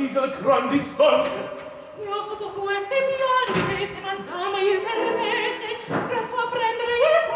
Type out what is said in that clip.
divisa al gran distante. Io sotto queste piante, se madama il permette, presto a prendere